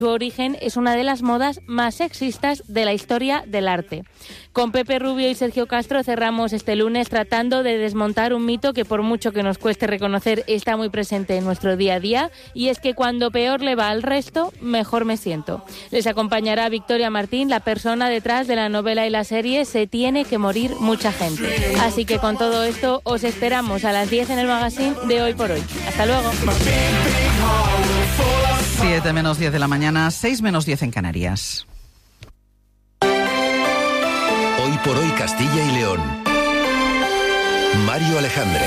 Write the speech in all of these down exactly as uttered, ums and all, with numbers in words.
Su origen es una de las modas más sexistas de la historia del arte. Con Pepe Rubio y Sergio Castro cerramos este lunes tratando de desmontar un mito que, por mucho que nos cueste reconocer, está muy presente en nuestro día a día, y es que cuando peor le va al resto, mejor me siento. Les acompañará Victoria Martín, la persona detrás de la novela y la serie Se tiene que morir mucha gente. Así que con todo esto os esperamos a las diez en el magazine de Hoy por Hoy. Hasta luego. siete menos diez de la mañana, seis menos diez en Canarias. Hoy por Hoy Castilla y León. Mario Alejandre.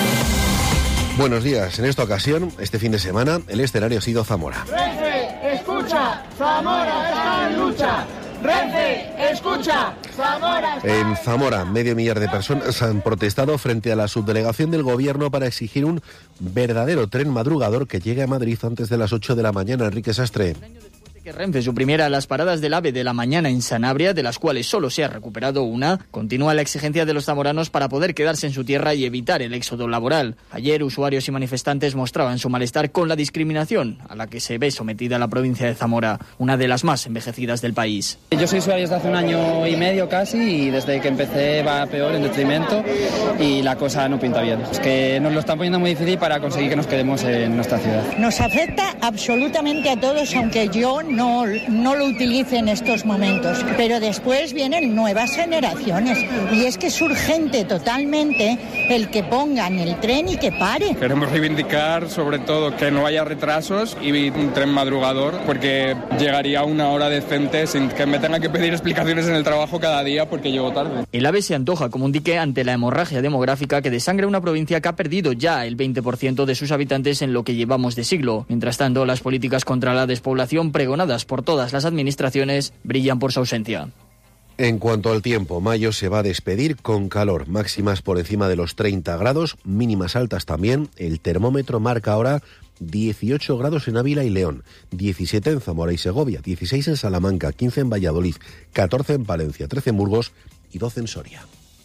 Buenos días. En esta ocasión, este fin de semana, el escenario ha sido Zamora. Renfe, escucha, Zamora está en lucha. Renfe, escucha, Zamora está En Zamora, medio millar de personas han protestado frente a la subdelegación del gobierno para exigir un verdadero tren madrugador que llegue a Madrid antes de las ocho de la mañana. Enrique Sastre. Que Renfe suprimiera las paradas del AVE de la mañana en Sanabria, de las cuales solo se ha recuperado una, continúa la exigencia de los zamoranos para poder quedarse en su tierra y evitar el éxodo laboral. Ayer, usuarios y manifestantes mostraban su malestar con la discriminación a la que se ve sometida la provincia de Zamora, una de las más envejecidas del país. Yo soy usuario desde hace un año y medio casi, y desde que empecé va peor en detrimento y la cosa no pinta bien. Es que nos lo están poniendo muy difícil para conseguir que nos quedemos en nuestra ciudad. Nos afecta absolutamente a todos, aunque yo no, no lo utilice en estos momentos. Pero después vienen nuevas generaciones y es que es urgente totalmente el que pongan el tren y que pare. Queremos reivindicar sobre todo que no haya retrasos y un tren madrugador, porque llegaría a una hora decente sin que me tenga que pedir explicaciones en el trabajo cada día porque llego tarde. El AVE se antoja como un dique ante la hemorragia demográfica que desangra una provincia que ha perdido ya el veinte por ciento de sus habitantes en lo que llevamos de siglo. Mientras tanto, las políticas contra la despoblación pregonadas por todas las administraciones brillan por su ausencia. En cuanto al tiempo, mayo se va a despedir con calor, máximas por encima de los treinta grados, mínimas altas también. El termómetro marca ahora dieciocho grados en Ávila y León, diecisiete en Zamora y Segovia, dieciséis en Salamanca, quince en Valladolid, catorce en Palencia, trece en Burgos y doce en Soria.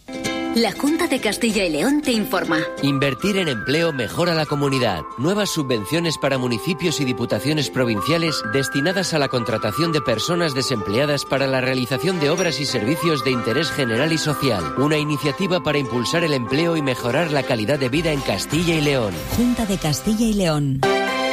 La Junta de Castilla y León te informa. Invertir en empleo mejora la comunidad. Nuevas subvenciones para municipios y diputaciones provinciales destinadas a la contratación de personas desempleadas para la realización de obras y servicios de interés general y social. Una iniciativa para impulsar el empleo y mejorar la calidad de vida en Castilla y León. Junta de Castilla y León.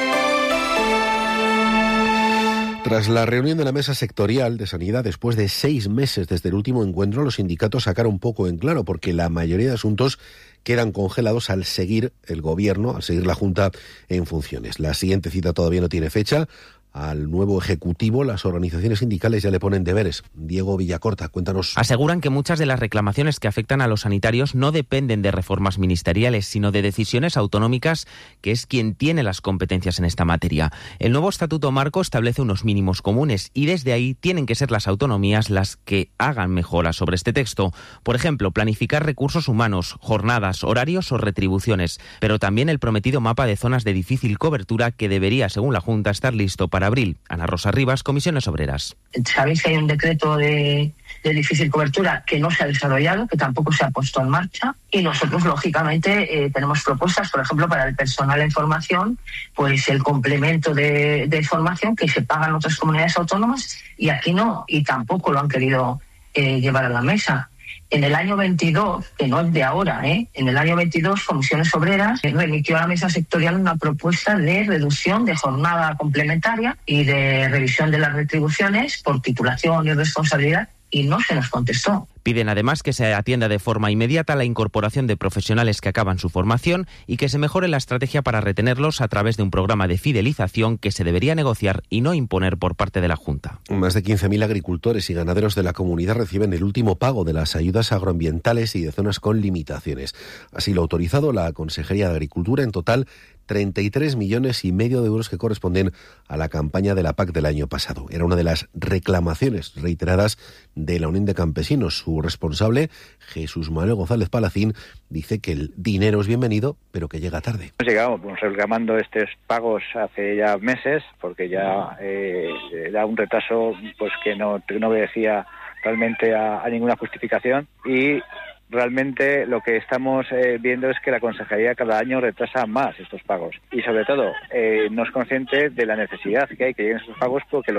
Tras la reunión de la mesa sectorial de sanidad, después de seis meses desde el último encuentro, los sindicatos sacaron un poco en claro, porque la mayoría de asuntos quedan congelados al seguir el gobierno, al seguir la Junta en funciones. La siguiente cita todavía no tiene fecha. Al nuevo Ejecutivo, las organizaciones sindicales ya le ponen deberes. Diego Villacorta, cuéntanos. Aseguran que muchas de las reclamaciones que afectan a los sanitarios no dependen de reformas ministeriales, sino de decisiones autonómicas, que es quien tiene las competencias en esta materia. El nuevo Estatuto Marco establece unos mínimos comunes y desde ahí tienen que ser las autonomías las que hagan mejoras sobre este texto. Por ejemplo, planificar recursos humanos, jornadas, horarios o retribuciones, pero también el prometido mapa de zonas de difícil cobertura que debería, según la Junta, estar listo para Para abril. Ana Rosa Rivas, Comisiones Obreras. Sabéis que hay un decreto de, de difícil cobertura que no se ha desarrollado, que tampoco se ha puesto en marcha, y nosotros, lógicamente, eh, tenemos propuestas, por ejemplo, para el personal en formación, pues el complemento de, de formación que se paga en otras comunidades autónomas, y aquí no, y tampoco lo han querido eh, llevar a la mesa. En el año veintidós, que no es de ahora, ¿eh? en el año veintidós, Comisiones Obreras remitió a la mesa sectorial una propuesta de reducción de jornada complementaria y de revisión de las retribuciones por titulación y responsabilidad, y no se nos contestó. Piden además que se atienda de forma inmediata la incorporación de profesionales que acaban su formación y que se mejore la estrategia para retenerlos a través de un programa de fidelización que se debería negociar y no imponer por parte de la Junta. Más de quince mil agricultores y ganaderos de la comunidad reciben el último pago de las ayudas agroambientales y de zonas con limitaciones. Así lo ha autorizado la Consejería de Agricultura. En total, treinta y tres millones y medio de euros que corresponden a la campaña de la P A C del año pasado. Era una de las reclamaciones reiteradas de la Unión de Campesinos. Su responsable, Jesús Manuel González Palacín, dice que el dinero es bienvenido, pero que llega tarde. Hemos llegado pues, reclamando estos pagos hace ya meses, porque ya eh, era un retraso pues que no, no obedecía realmente a, a ninguna justificación, y realmente lo que estamos eh, viendo es que la Consejería cada año retrasa más estos pagos y sobre todo eh, no es consciente de la necesidad que hay que lleguen estos pagos porque